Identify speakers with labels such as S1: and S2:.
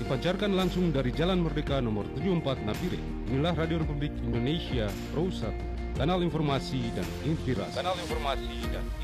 S1: Dipancarkan langsung dari Jalan Merdeka nomor 74 Nabire. Inilah Radio Republik Indonesia Pro 1, kanal informasi dan inspirasi.